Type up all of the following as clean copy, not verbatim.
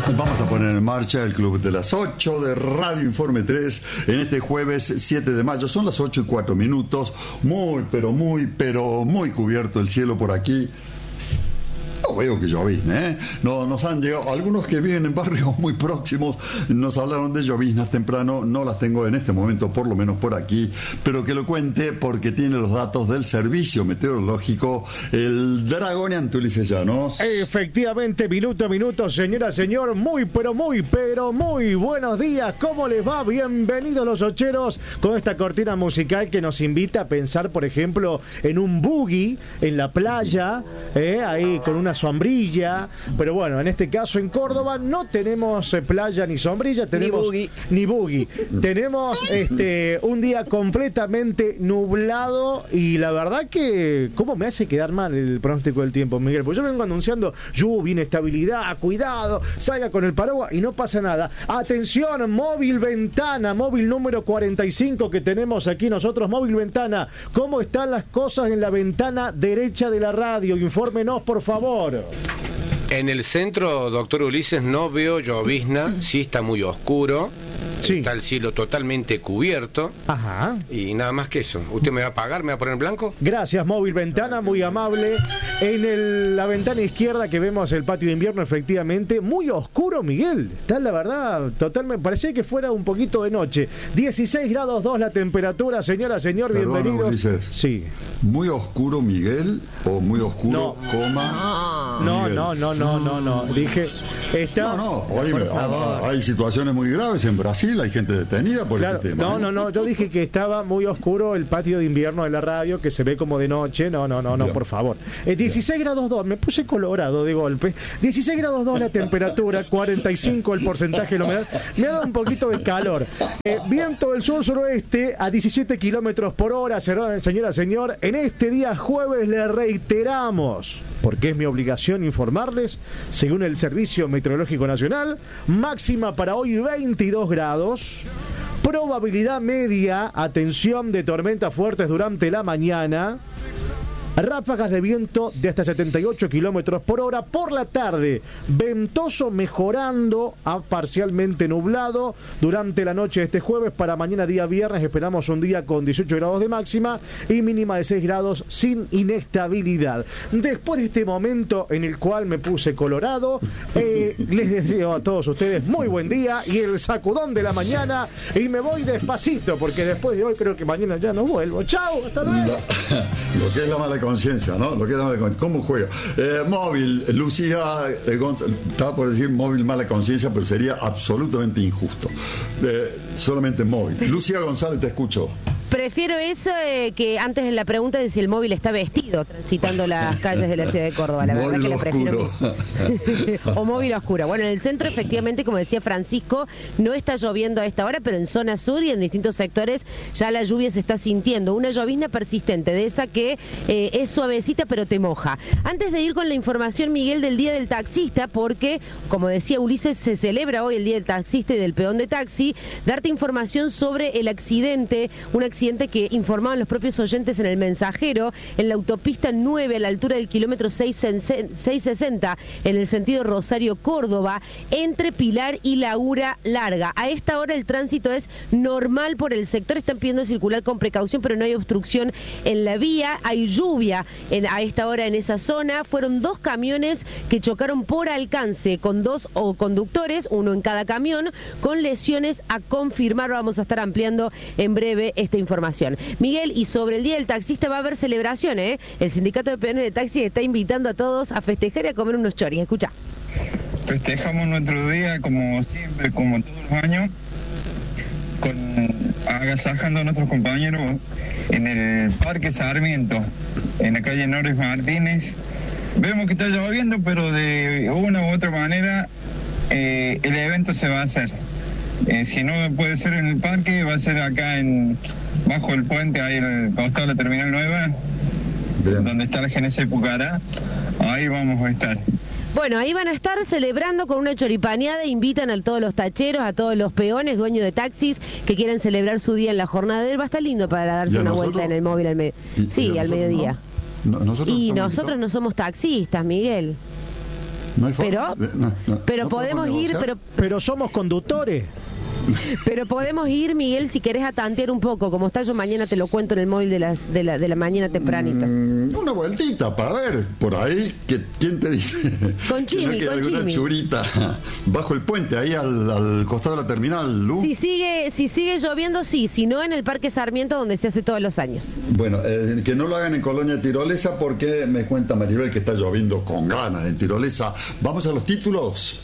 Vamos a poner en marcha el Club de las 8 de Radio Informe 3 en este jueves 7 de mayo. Son las 8:04. Muy cubierto el cielo por aquí. No veo que llovizna, ¿eh? No, nos han llegado algunos que viven en barrios muy próximos, nos hablaron de lloviznas temprano, no las tengo en este momento, por lo menos por aquí, pero que lo cuente porque tiene los datos del servicio meteorológico, el Dragonian Ulises Llanos. Efectivamente, minuto a minuto, señora, señor, muy buenos días, ¿cómo les va? Bienvenidos los ocheros con esta cortina musical que nos invita a pensar, por ejemplo, en un buggy en la playa, ahí con una sombrilla, pero bueno, en este caso en Córdoba no tenemos playa ni sombrilla, tenemos ni buggy. Tenemos un día completamente nublado y la verdad que cómo me hace quedar mal el pronóstico del tiempo, Miguel, porque yo vengo anunciando lluvia, inestabilidad, cuidado, salga con el paraguas y no pasa nada. Atención, móvil ventana, móvil número 45 que tenemos aquí nosotros, móvil ventana, ¿cómo están las cosas en la ventana derecha de la radio? Infórmenos, por favor. En el centro, doctor Ulises, no veo llovizna, sí está muy oscuro, sí. Está el cielo totalmente cubierto. Ajá. Y nada más que eso. ¿Usted me va a pagar? ¿Me va a poner en blanco? Gracias, móvil ventana, muy amable. En la ventana izquierda que vemos el patio de invierno, efectivamente, muy oscuro, Miguel. Está, la verdad, totalmente, parecía que fuera un poquito de noche. 16 grados 2 la temperatura, señora, señor, perdón, bienvenidos. Ulises. Sí. ¿Muy oscuro, Miguel? ¿O muy oscuro, No. Dije, está... Oíme, hay situaciones muy graves en Brasil, hay gente detenida por este tema. No, yo dije que estaba muy oscuro el patio de invierno de la radio, que se ve como de noche. No, por favor. 16 grados 2, me puse colorado de golpe. 16 grados 2 la temperatura, 45 el porcentaje de la humedad. Me ha dado un poquito de calor. Viento del sur-suroeste a 17 kilómetros por hora, señora, señor. En este día jueves le reiteramos, porque es mi obligación informarles, según el Servicio Meteorológico Nacional, máxima para hoy 22 grados, probabilidad media, atención, de tormentas fuertes durante la mañana, ráfagas de viento de hasta 78 kilómetros por hora. Por la tarde, ventoso mejorando a parcialmente nublado durante la noche de este jueves. Para mañana, día viernes, esperamos un día con 18 grados de máxima y mínima de 6 grados sin inestabilidad. Después de este momento en el cual me puse colorado, les deseo a todos ustedes muy buen día y el sacudón de la mañana, y me voy despacito porque después de hoy creo que mañana ya no vuelvo. Chau, hasta luego. Lo que es la mala conciencia, ¿no? Lo que es ¿cómo juega? Móvil, Lucía estaba por decir móvil mala conciencia, pero sería absolutamente injusto. Solamente móvil. Lucía González, te escucho. Prefiero eso que antes de la pregunta de si el móvil está vestido transitando las calles de la ciudad de Córdoba. La verdad que la prefiero. O móvil oscura. Bueno, en el centro, efectivamente, como decía Francisco, no está lloviendo a esta hora, pero en zona sur y en distintos sectores ya la lluvia se está sintiendo. Una llovizna persistente, de esa que es suavecita pero te moja. Antes de ir con la información, Miguel, del Día del Taxista, porque, como decía Ulises, se celebra hoy el Día del Taxista y del peón de taxi, darte información sobre el accidente, un accidente que informaban los propios oyentes en El Mensajero, en la autopista 9 a la altura del kilómetro 660 en el sentido Rosario-Córdoba, entre Pilar y Laura Larga. A esta hora el tránsito es normal por el sector, están pidiendo circular con precaución, pero no hay obstrucción en la vía, hay lluvia a esta hora en esa zona. Fueron 2 camiones que chocaron por alcance con 2 conductores, uno en cada camión, con lesiones a confirmar. Vamos a estar ampliando en breve esta información. Miguel, y sobre el Día del Taxista va a haber celebración, ¿eh? El Sindicato de Peones de Taxi está invitando a todos a festejar y a comer unos choris. Escucha. Festejamos nuestro día como siempre, como todos los años, agasajando a nuestros compañeros en el Parque Sarmiento, en la calle Norris Martínez. Vemos que está lloviendo, pero de una u otra manera el evento se va a hacer. Si no puede ser en el parque, va a ser acá bajo el puente, ahí en el costado de la Terminal Nueva, bien, donde está la GNC Pucará. Ahí vamos a estar. Bueno, ahí van a estar celebrando con una choripaneada. Invitan a todos los tacheros, a todos los peones, dueños de taxis que quieran celebrar su día en la jornada de él. Va a estar lindo para darse una vuelta en el móvil al mediodía. ¿No? Nosotros no somos taxistas, Miguel. No hay forma. Pero podemos ir, pero somos conductores. Pero podemos ir, Miguel, si querés a tantear un poco. Como está, yo mañana te lo cuento en el móvil de la mañana tempranito. Una vueltita para ver por ahí. ¿Quién te dice? Con Chimi, que con alguna Chimi. Churita bajo el puente, ahí al costado de la terminal, Lu. Si sigue lloviendo, sí. Si no, en el Parque Sarmiento, donde se hace todos los años. Bueno, que no lo hagan en Colonia Tirolesa, porque me cuenta Maribel que está lloviendo con ganas en Tirolesa. Vamos a los títulos.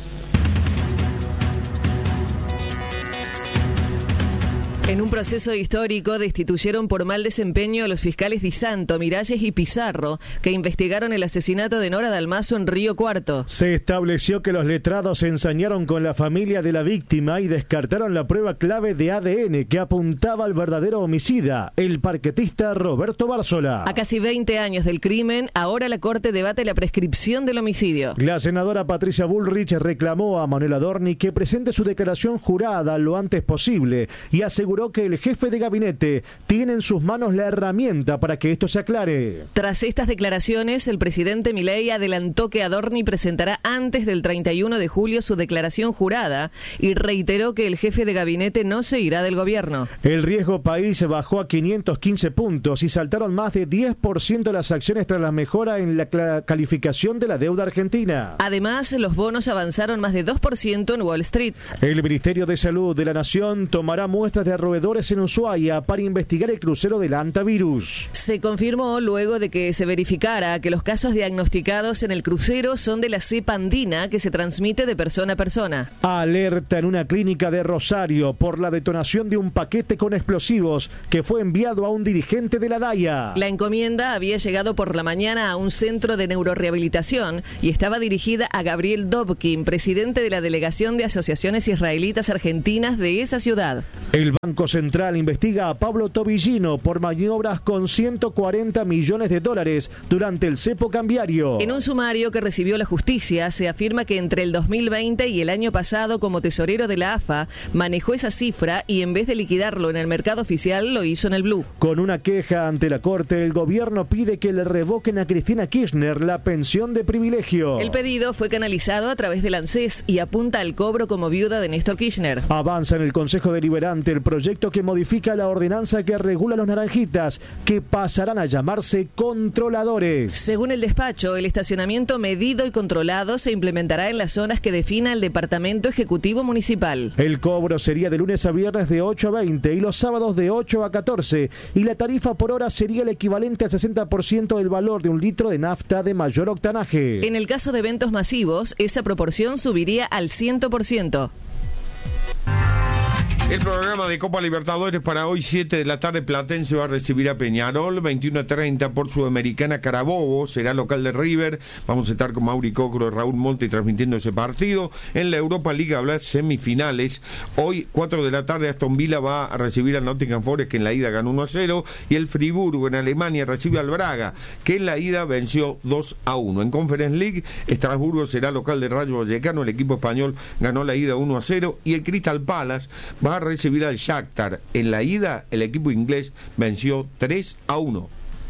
En un proceso histórico destituyeron por mal desempeño a los fiscales Di Santo, Miralles y Pizarro, que investigaron el asesinato de Nora Dalmazo en Río Cuarto. Se estableció que los letrados se ensañaron con la familia de la víctima y descartaron la prueba clave de ADN que apuntaba al verdadero homicida, el parquetista Roberto Bárzola. A casi 20 años del crimen, ahora la Corte debate la prescripción del homicidio. La senadora Patricia Bullrich reclamó a Manuel Adorni que presente su declaración jurada lo antes posible y aseguró que el jefe de gabinete tiene en sus manos la herramienta para que esto se aclare. Tras estas declaraciones, el presidente Milei adelantó que Adorni presentará antes del 31 de julio su declaración jurada y reiteró que el jefe de gabinete no se irá del gobierno. El riesgo país bajó a 515 puntos y saltaron más de 10% las acciones tras la mejora en la calificación de la deuda argentina. Además, los bonos avanzaron más de 2% en Wall Street. El Ministerio de Salud de la Nación tomará muestras de roedores en Ushuaia para investigar el crucero del hantavirus. Se confirmó luego de que se verificara que los casos diagnosticados en el crucero son de la cepa andina que se transmite de persona a persona. Alerta en una clínica de Rosario por la detonación de un paquete con explosivos que fue enviado a un dirigente de la DAIA. La encomienda había llegado por la mañana a un centro de neurorehabilitación y estaba dirigida a Gabriel Dobkin, presidente de la Delegación de Asociaciones Israelitas Argentinas de esa ciudad. El Banco Central investiga a Pablo Tobillino por maniobras con $140 millones durante el cepo cambiario. En un sumario que recibió la justicia, se afirma que entre el 2020 y el año pasado, como tesorero de la AFA, manejó esa cifra y en vez de liquidarlo en el mercado oficial, lo hizo en el blue. Con una queja ante la Corte, el gobierno pide que le revoquen a Cristina Kirchner la pensión de privilegio. El pedido fue canalizado a través del ANSES y apunta al cobro como viuda de Néstor Kirchner. Avanza en el Consejo Deliberante el proyecto que modifica la ordenanza que regula los naranjitas, que pasarán a llamarse controladores. Según el despacho, el estacionamiento medido y controlado se implementará en las zonas que defina el Departamento Ejecutivo Municipal. El cobro sería de lunes a viernes de 8 a 20 y los sábados de 8 a 14, y la tarifa por hora sería el equivalente al 60% del valor de un litro de nafta de mayor octanaje. En el caso de eventos masivos, esa proporción subiría al 100%. El programa de Copa Libertadores para hoy, 7 de la tarde, Platense va a recibir a Peñarol, 21:30 por Sudamericana, Carabobo será local de River. Vamos a estar con Mauri Cocro y Raúl Monte transmitiendo ese partido. En la Europa League habrá semifinales. Hoy, 4 de la tarde, Aston Villa va a recibir al Nottingham Forest, que en la ida ganó 1-0, y el Friburgo en Alemania recibe al Braga, que en la ida venció 2-1. En Conference League, Estrasburgo será local de Rayo Vallecano, el equipo español ganó la ida 1-0, y el Crystal Palace va a recibir al Shakhtar. En la ida, el equipo inglés venció 3-1.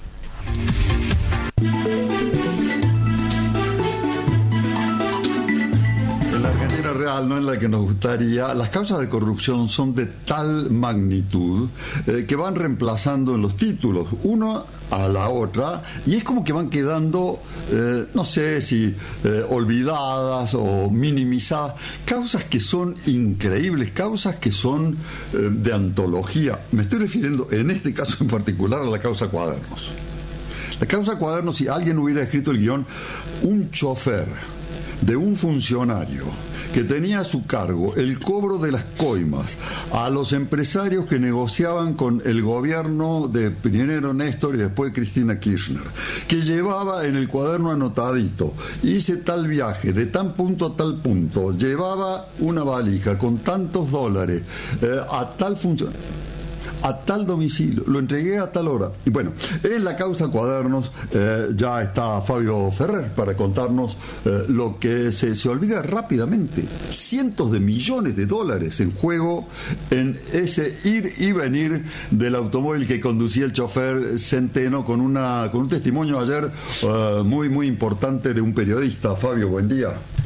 En la Argentina real, no en la que nos gustaría, las causas de corrupción son de tal magnitud que van reemplazando en los títulos uno a la otra, y es como que van quedando, no sé si olvidadas o minimizadas, causas que son increíbles, causas que son de antología. Me estoy refiriendo en este caso en particular a la causa Cuadernos. La causa Cuadernos, si alguien hubiera escrito el guión, un chofer de un funcionario que tenía a su cargo el cobro de las coimas a los empresarios que negociaban con el gobierno de primero Néstor y después Cristina Kirchner, que llevaba en el cuaderno anotadito: hice tal viaje de tal punto a tal punto, llevaba una valija con tantos dólares a tal función, a tal domicilio, lo entregué a tal hora. Y bueno, en la causa Cuadernos ya está Fabio Ferrer para contarnos lo que se olvida rápidamente. Cientos de millones de dólares en juego en ese ir y venir del automóvil que conducía el chofer Centeno, con un testimonio ayer muy importante de un periodista. Fabio, buen día.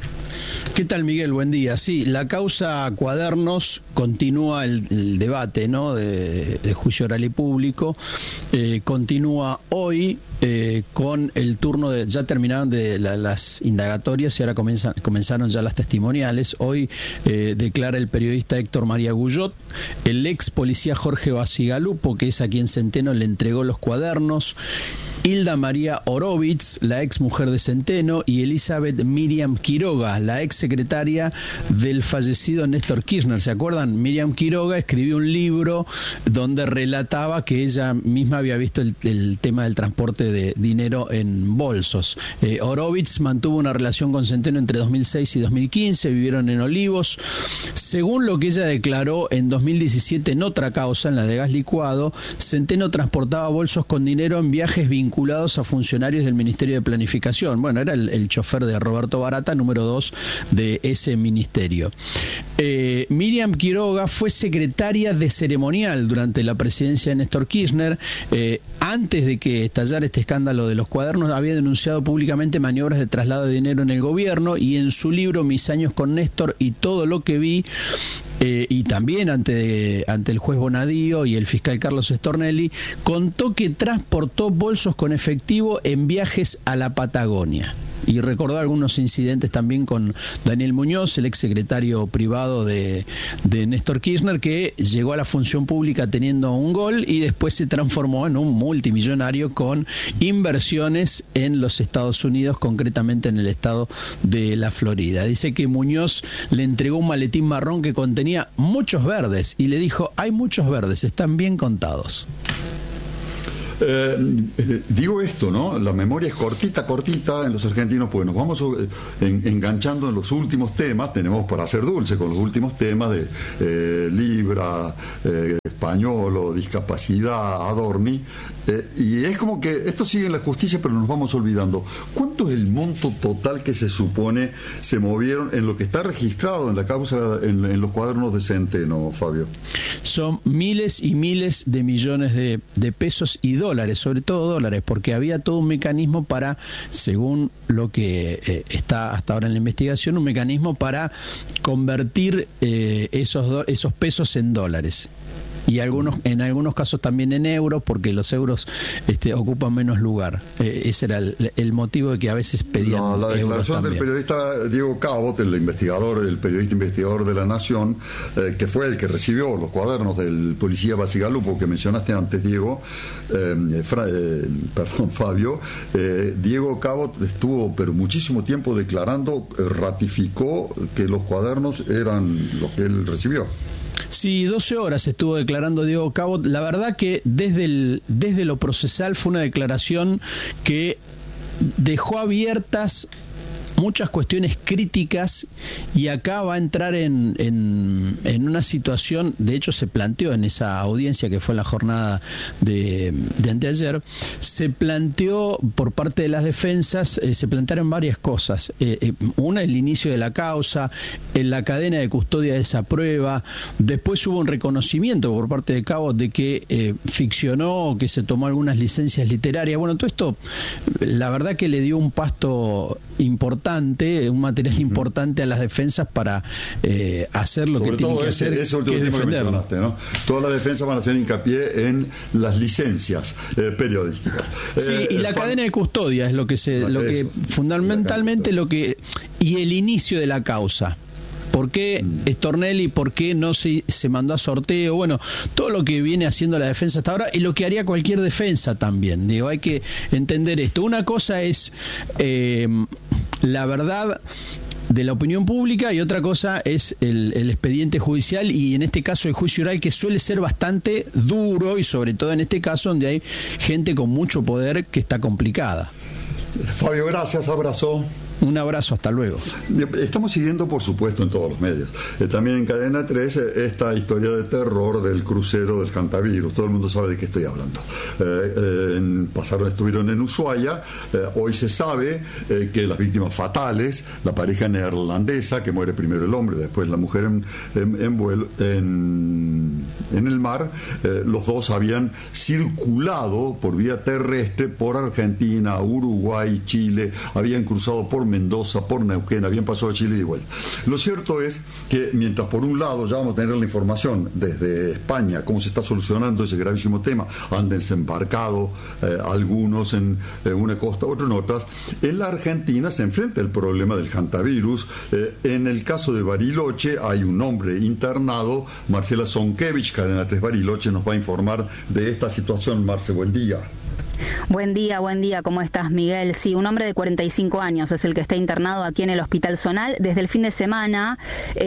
¿Qué tal, Miguel? Buen día. Sí, la causa Cuadernos continúa el debate, ¿no?, de juicio oral y público. Continúa hoy con el turno de... Ya terminaron de las indagatorias y ahora comenzaron ya las testimoniales. Hoy declara el periodista Héctor María Guyot, el ex policía Jorge Basigalupo, que es a quien Centeno le entregó los cuadernos, Hilda María Orovitz, la ex mujer de Centeno, y Elizabeth Miriam Quiroga, la ex secretaria del fallecido Néstor Kirchner. ¿Se acuerdan? Miriam Quiroga escribió un libro donde relataba que ella misma había visto el tema del transporte de dinero en bolsos. Orovitz mantuvo una relación con Centeno entre 2006 y 2015, vivieron en Olivos. Según lo que ella declaró en 2017 en otra causa, en la de gas licuado, Centeno transportaba bolsos con dinero en viajes vinculados a funcionarios del Ministerio de Planificación. Bueno, era el chofer de Roberto Barata, número 2 de ese ministerio. Miriam Quiroga fue secretaria de ceremonial durante la presidencia de Néstor Kirchner. Antes de que estallara este escándalo de los cuadernos, había denunciado públicamente maniobras de traslado de dinero en el gobierno, y en su libro Mis años con Néstor y todo lo que vi, y también ante el juez Bonadío y el fiscal Carlos Stornelli, contó que transportó bolsos con efectivo en viajes a la Patagonia. Y recordó algunos incidentes también con Daniel Muñoz, el exsecretario privado de Néstor Kirchner, que llegó a la función pública teniendo un gol y después se transformó en un multimillonario con inversiones en los Estados Unidos, concretamente en el estado de la Florida. Dice que Muñoz le entregó un maletín marrón que contenía muchos verdes y le dijo: hay muchos verdes, están bien contados. Digo esto, ¿no? La memoria es cortita en los argentinos, pues nos vamos enganchando en los últimos temas. Tenemos para hacer dulce con los últimos temas de Libra, Español, discapacidad, Adorni, y es como que esto sigue en la justicia, pero nos vamos olvidando. ¿Cuánto es el monto total que se supone se movieron en lo que está registrado en la causa, en los cuadernos de Centeno, Fabio? Son miles y miles de millones de pesos y dólares, sobre todo dólares, porque había todo un mecanismo para, según lo que está hasta ahora en la investigación, un mecanismo para convertir esos pesos en dólares. Y en algunos casos también en euros, porque los euros ocupan menos lugar. Ese era el motivo de que a veces pedían la declaración del periodista Diego Cabot, el periodista investigador de La Nación, que fue el que recibió los cuadernos del policía Basigalupo que mencionaste antes, Diego, Fabio. Diego Cabot estuvo pero muchísimo tiempo declarando, ratificó que los cuadernos eran los que él recibió. Sí, 12 horas estuvo declarando Diego Cabot. La verdad que desde lo procesal fue una declaración que dejó abiertas muchas cuestiones críticas, y acá va a entrar en una situación, de hecho se planteó en esa audiencia que fue la jornada de anteayer, se planteó por parte de las defensas, se plantearon varias cosas. Una, el inicio de la causa, en la cadena de custodia de esa prueba, después hubo un reconocimiento por parte de Cabot de que ficcionó, que se tomó algunas licencias literarias. Bueno, todo esto, la verdad que le dio un pasto importante, un material importante a las defensas para hacer lo que tienen que hacer, que es defenderlo. ¿No? Todas las defensas van a hacer hincapié en las licencias periodísticas. Sí, y la cadena de custodia es lo que fundamentalmente y el inicio de la causa. ¿Por qué Stornelli? ¿Por qué no se mandó a sorteo? Bueno, todo lo que viene haciendo la defensa hasta ahora y lo que haría cualquier defensa también. Digo, hay que entender esto. Una cosa es la verdad de la opinión pública y otra cosa es el expediente judicial, y en este caso el juicio oral, que suele ser bastante duro, y sobre todo en este caso donde hay gente con mucho poder que está complicada. Fabio, gracias, abrazo. Un abrazo, hasta luego. Estamos siguiendo, por supuesto, en todos los medios. También en Cadena 3, esta historia de terror del crucero del hantavirus. Todo el mundo sabe de qué estoy hablando. Estuvieron en Ushuaia. Hoy se sabe que las víctimas fatales, la pareja neerlandesa, que muere primero el hombre, después la mujer en el mar, los dos habían circulado por vía terrestre por Argentina, Uruguay, Chile, habían cruzado por por Mendoza, por Neuquén, habían pasado a Chile y de vuelta. Lo cierto es que mientras por un lado ya vamos a tener la información desde España, cómo se está solucionando ese gravísimo tema, han desembarcado algunos en una costa, otros en otras, en la Argentina se enfrenta el problema del hantavirus. En el caso de Bariloche hay un hombre internado, Marcela Zonkevich, Cadena 3 Bariloche, nos va a informar de esta situación. Marce, buen día. Buen día, ¿cómo estás, Miguel? Sí, un hombre de 45 años es el que está internado aquí en el Hospital Zonal. Desde el fin de semana,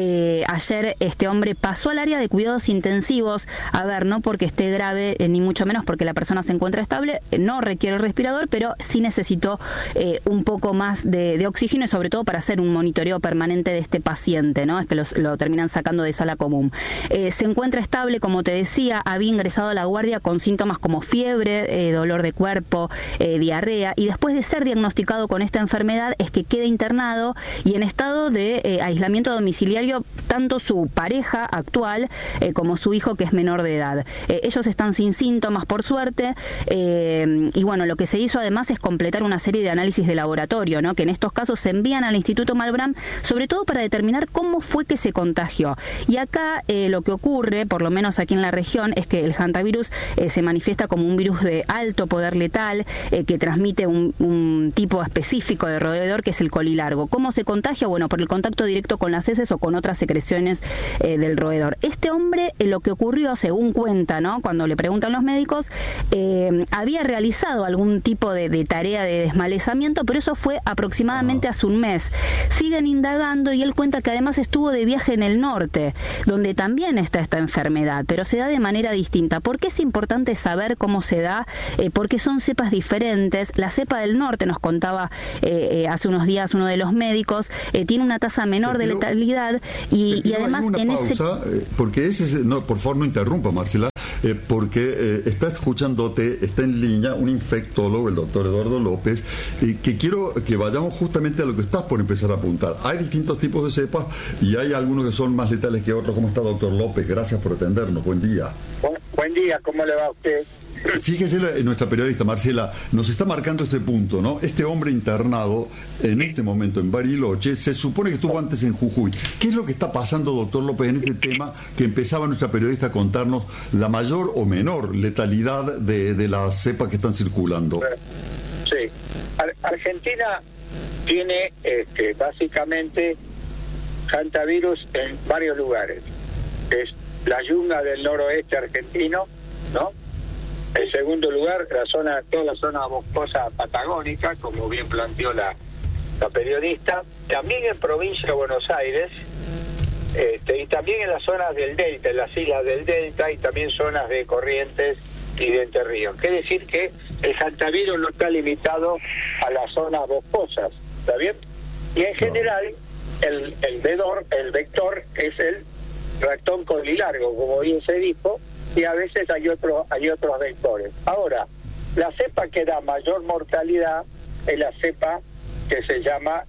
ayer este hombre pasó al área de cuidados intensivos, no porque esté grave, ni mucho menos porque la persona se encuentra estable, no requiere el respirador, pero sí necesitó un poco más de oxígeno y sobre todo para hacer un monitoreo permanente de este paciente, ¿no? Es que lo terminan sacando de sala común. Se encuentra estable, como te decía, había ingresado a la guardia con síntomas como fiebre, dolor de cuerpo, diarrea, y después de ser diagnosticado con esta enfermedad es que queda internado y en estado de aislamiento domiciliario tanto su pareja actual como su hijo, que es menor de edad. Ellos están sin síntomas, por suerte, y bueno, lo que se hizo además es completar una serie de análisis de laboratorio, ¿no? Que en estos casos se envían al Instituto Malbrán, sobre todo para determinar cómo fue que se contagió. Y acá lo que ocurre, por lo menos aquí en la región, es que el hantavirus se manifiesta como un virus de alto poder letal que transmite un tipo específico de roedor, que es el colilargo. ¿Cómo se contagia? Bueno, por el contacto directo con las heces o con otras secreciones del roedor. Este hombre, lo que ocurrió, según cuenta, ¿no? Cuando le preguntan los médicos, había realizado algún tipo de tarea de desmalezamiento, pero eso fue aproximadamente hace un mes. Siguen indagando y él cuenta que además estuvo de viaje en el norte, donde también está esta enfermedad, pero se da de manera distinta. ¿Por qué es importante saber cómo se da? Porque son cepas diferentes. La cepa del norte, nos contaba hace unos días uno de los médicos, tiene una tasa menor de letalidad y además en pausa, porque no, por favor no interrumpa, Marcela, porque está escuchándote, está en línea un infectólogo, el doctor Eduardo López, que quiero que vayamos justamente a lo que estás por empezar a apuntar. Hay distintos tipos de cepas y hay algunos que son más letales que otros. ¿Cómo está, doctor López? Gracias por atendernos. Buen día. Buen día, ¿cómo le va a usted? Fíjese, nuestra periodista Marcela nos está marcando este punto, ¿no? Este hombre internado en este momento en Bariloche, se supone que estuvo antes en Jujuy. ¿Qué es lo que está pasando, doctor López, en este tema que empezaba nuestra periodista a contarnos la mayor o menor letalidad de las cepas que están circulando? Sí, Argentina tiene básicamente hantavirus en varios lugares. Es la yunga del noroeste argentino, ¿no? En segundo lugar, toda la zona boscosa patagónica, como bien planteó la periodista, también en provincia de Buenos Aires, y también en las zonas del Delta, en las islas del Delta, y también zonas de Corrientes y de Entre Ríos. Quiere decir que el hantavirus no está limitado a las zonas boscosas, ¿está bien? Y en general, el vector es el ratón colilargo, como bien se dijo, y a veces hay otros vectores. Ahora, la cepa que da mayor mortalidad es la cepa que se llama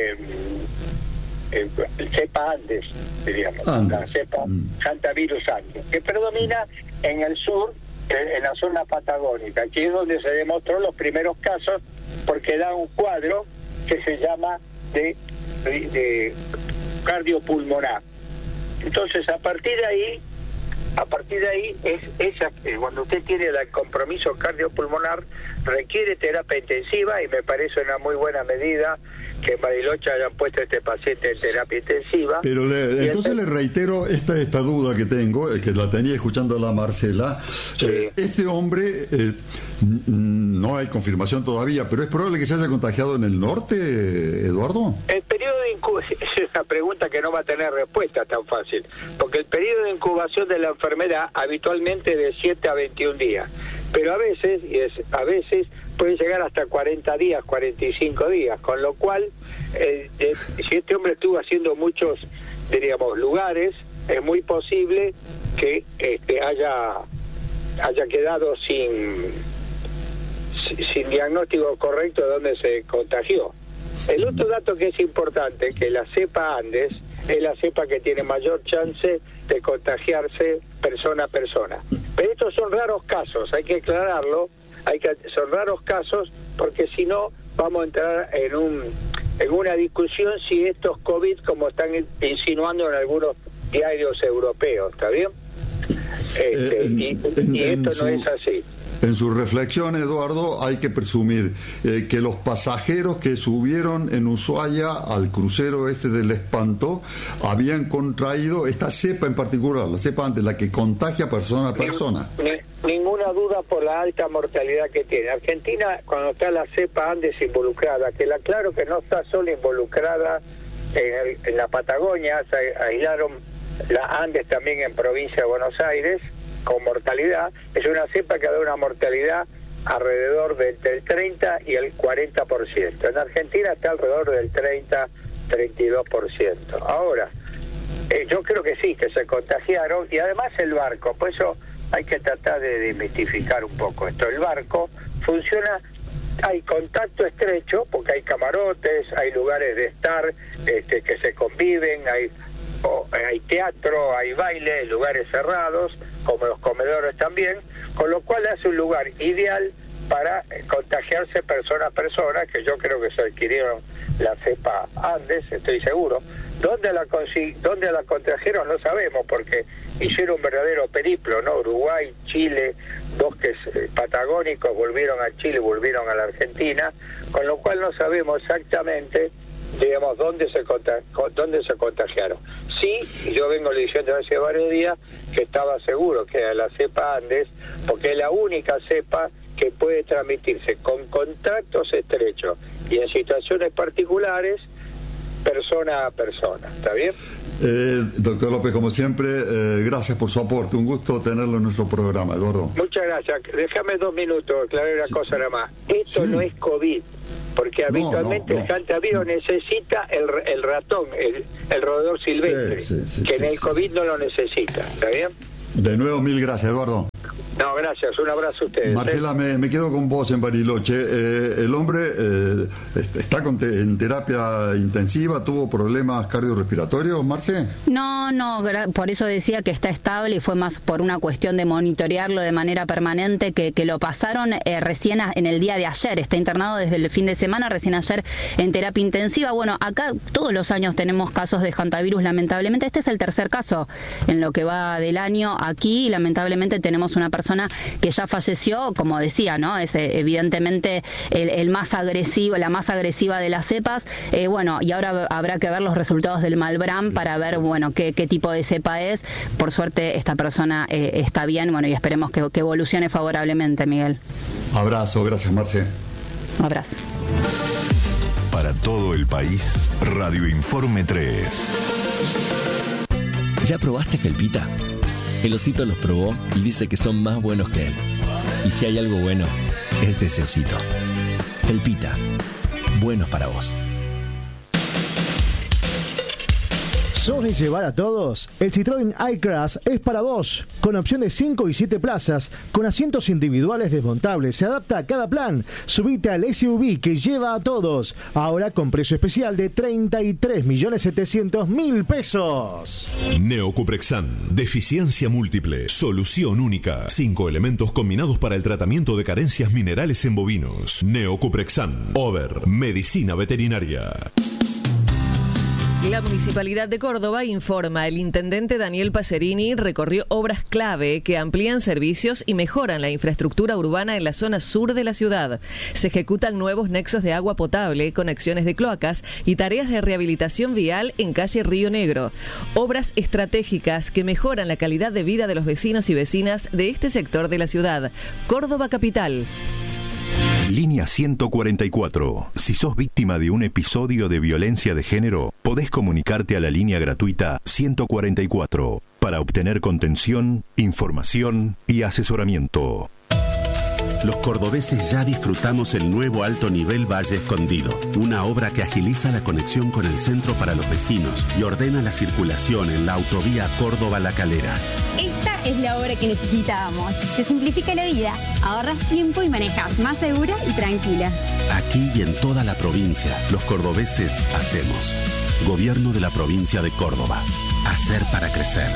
cepa Andes, diríamos, la cepa hantavirus Andes, que predomina en el sur, en la zona patagónica. Aquí es donde se demostró los primeros casos, porque da un cuadro que se llama de cardiopulmonar. Entonces, a partir de ahí cuando usted tiene el compromiso cardiopulmonar, requiere terapia intensiva, y me parece una muy buena medida que en Bariloche hayan puesto a este paciente en terapia intensiva. Pero entonces le reitero esta duda que tengo, que la tenía escuchando a la Marcela. Sí. Este hombre, no hay confirmación todavía, pero es probable que se haya contagiado en el norte, Eduardo. El periodo de incubación es una pregunta que no va a tener respuesta tan fácil, porque el periodo de incubación de la enfermedad habitualmente es de 7 a 21 días, pero a veces puede llegar hasta 40 días, 45 días, con lo cual, si este hombre estuvo haciendo muchos, diríamos, lugares, es muy posible que haya quedado sin diagnóstico correcto de dónde se contagió. El otro dato que es importante, que la cepa Andes es la cepa que tiene mayor chance de contagiarse persona a persona. Pero estos son raros casos, hay que aclararlo, son raros casos, porque si no vamos a entrar en en una discusión si esto es COVID, como están insinuando en algunos diarios europeos, ¿está bien? Y esto no es así. En su reflexión, Eduardo, hay que presumir que los pasajeros que subieron en Ushuaia al crucero del Espanto habían contraído esta cepa en particular, la cepa Andes, la que contagia persona a persona. Ninguna duda por la alta mortalidad que tiene. Argentina, cuando está la cepa Andes involucrada, que la claro que no está solo involucrada en la Patagonia, se aislaron la Andes también en provincia de Buenos Aires, con mortalidad, es una cepa que da una mortalidad alrededor del 30 y el 40%. En Argentina está alrededor del 30-32%. Ahora, yo creo que sí, que se contagiaron, y además el barco, por eso hay que tratar de desmitificar un poco esto. El barco funciona, hay contacto estrecho, porque hay camarotes, hay lugares de estar que se conviven, hay teatro, hay baile, lugares cerrados, como los comedores también, con lo cual hace un lugar ideal para contagiarse persona a persona, que yo creo que se adquirieron la cepa Andes, estoy seguro. ¿Dónde la contrajeron? No sabemos, porque hicieron un verdadero periplo, ¿no? Uruguay, Chile, bosques patagónicos, volvieron a Chile, volvieron a la Argentina, con lo cual no sabemos exactamente, digamos, dónde se contagiaron. Sí, yo vengo diciendo hace varios días que estaba seguro que era la cepa Andes, porque es la única cepa que puede transmitirse con contactos estrechos y en situaciones particulares, persona a persona. ¿Está bien? Doctor López, como siempre, gracias por su aporte. Un gusto tenerlo en nuestro programa, Eduardo. Muchas gracias. Déjame 2 minutos, aclarar una cosa nada más. Esto no es COVID, porque habitualmente el hantavirus necesita el ratón, el roedor silvestre, que en el COVID no lo necesita. ¿Está bien? De nuevo, mil gracias, Eduardo. No, gracias, un abrazo a ustedes. Marcela, me quedo con vos en Bariloche. El hombre está en terapia intensiva, ¿tuvo problemas cardiorrespiratorios, Marce? No, por eso decía que está estable y fue más por una cuestión de monitorearlo de manera permanente, que lo pasaron recién en el día de ayer. Está internado desde el fin de semana, recién ayer en terapia intensiva. Bueno, acá todos los años tenemos casos de hantavirus, lamentablemente. Este es el tercer caso en lo que va del año aquí, y lamentablemente tenemos una persona que ya falleció, como decía, ¿no? Es evidentemente el más agresivo, la más agresiva de las cepas. Bueno, y ahora habrá que ver los resultados del Malbrán para ver, bueno, qué tipo de cepa es. Por suerte esta persona está bien, bueno, y esperemos que evolucione favorablemente, Miguel. Abrazo, gracias, Marce. Abrazo. Para todo el país, Radio Informe 3. ¿Ya probaste Felpita? El osito los probó y dice que son más buenos que él. Y si hay algo bueno, es ese osito. Felpita, buenos para vos. ¿Sos de llevar a todos? El Citroën iCross es para vos, con opción de 5 y 7 plazas, con asientos individuales desmontables, se adapta a cada plan. Subite al SUV que lleva a todos, ahora con precio especial de 33.700.000 pesos. Neocuprexan, deficiencia múltiple, solución única. 5 elementos combinados para el tratamiento de carencias minerales en bovinos. Neocuprexan, Over, medicina veterinaria. La Municipalidad de Córdoba informa, el intendente Daniel Pacerini recorrió obras clave que amplían servicios y mejoran la infraestructura urbana en la zona sur de la ciudad. Se ejecutan nuevos nexos de agua potable, conexiones de cloacas y tareas de rehabilitación vial en calle Río Negro. Obras estratégicas que mejoran la calidad de vida de los vecinos y vecinas de este sector de la ciudad. Córdoba Capital. Línea 144. Si sos víctima de un episodio de violencia de género, podés comunicarte a la línea gratuita 144 para obtener contención, información y asesoramiento. Los cordobeses ya disfrutamos el nuevo alto nivel Valle Escondido, una obra que agiliza la conexión con el centro para los vecinos y ordena la circulación en la autovía Córdoba-La Calera. Esta es la obra que necesitábamos. Te simplifica la vida, ahorras tiempo y manejas más segura y tranquila. Aquí y en toda la provincia, los cordobeses hacemos. Gobierno de la provincia de Córdoba. Hacer para crecer.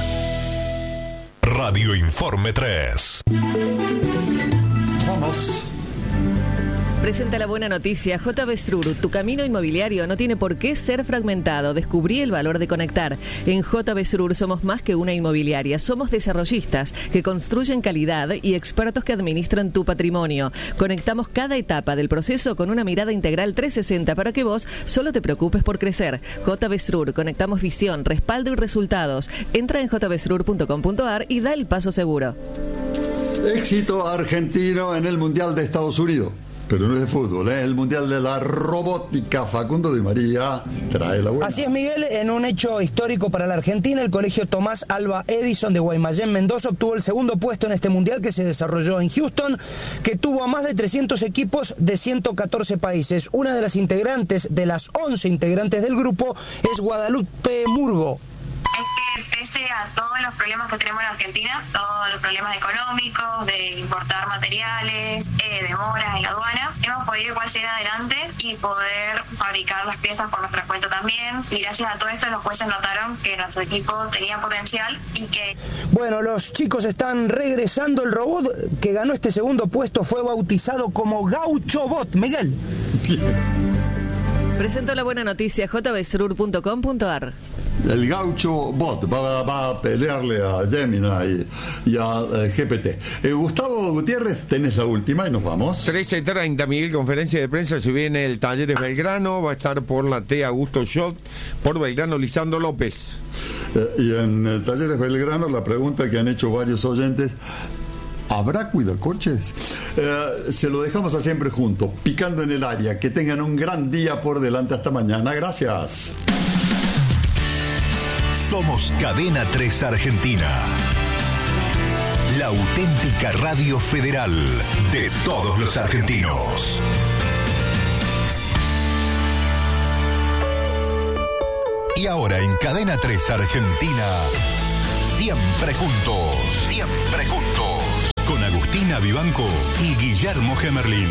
Radio Informe 3. Vamos. Presenta la buena noticia. JB Srur, tu camino inmobiliario no tiene por qué ser fragmentado. Descubrí el valor de conectar. En JB Srur somos más que una inmobiliaria. Somos desarrollistas que construyen calidad y expertos que administran tu patrimonio. Conectamos cada etapa del proceso con una mirada integral 360 para que vos solo te preocupes por crecer. JB Srur, conectamos visión, respaldo y resultados. Entra en jbsrur.com.ar y da el paso seguro. Éxito argentino en el Mundial de Estados Unidos. Pero no es de fútbol, ¿eh? El Mundial de la Robótica. Facundo Di María trae la buena. Así es, Miguel, en un hecho histórico para la Argentina, el Colegio Tomás Alva Edison de Guaymallén, Mendoza, obtuvo el segundo puesto en este Mundial que se desarrolló en Houston, que tuvo a más de 300 equipos de 114 países. Una de las integrantes, de las 11 integrantes del grupo, es Guadalupe Murgo. Es que pese a todos los problemas que tenemos en Argentina, todos los problemas económicos, de importar materiales, demoras en la aduana, hemos podido igual seguir adelante y poder fabricar las piezas por nuestra cuenta también. Y gracias a todo esto los jueces notaron que nuestro equipo tenía potencial y que... Bueno, los chicos están regresando. El robot que ganó este segundo puesto fue bautizado como Gaucho Bot. Miguel. Presento la buena noticia, jbsrur.com.ar. El Gaucho Bot va a pelearle a Gemini y a GPT. Gustavo Gutiérrez, tenés la última y nos vamos. 13:30, Miguel, conferencia de prensa. Se viene el Talleres Belgrano, va a estar por la T. Augusto Schott, por Belgrano Lisandro López. Y en Talleres Belgrano, la pregunta que han hecho varios oyentes: ¿habrá cuidacorches? Se lo dejamos a siempre junto, picando en el área. Que tengan un gran día por delante. Hasta mañana. Gracias. Somos Cadena 3 Argentina. La auténtica radio federal de todos los argentinos. Y ahora en Cadena 3 Argentina, siempre juntos. Siempre juntos. Con Agustina Vivanco y Guillermo Gemerlin.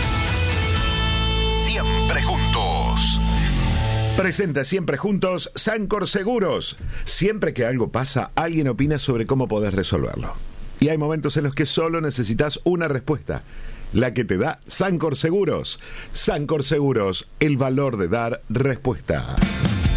Siempre juntos. Presenta Siempre Juntos Sancor Seguros. Siempre que algo pasa, alguien opina sobre cómo podés resolverlo. Y hay momentos en los que solo necesitas una respuesta, la que te da Sancor Seguros. Sancor Seguros, el valor de dar respuesta.